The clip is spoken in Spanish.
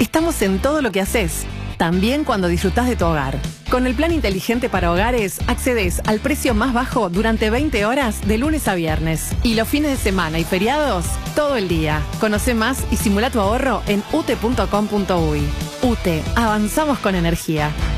Estamos en todo lo que haces, también cuando disfrutás de tu hogar. Con el plan inteligente para hogares, accedes al precio más bajo durante 20 horas de lunes a viernes. Y los fines de semana y feriados, todo el día. Conoce más y simula tu ahorro en ute.com.uy. UTE, avanzamos con energía.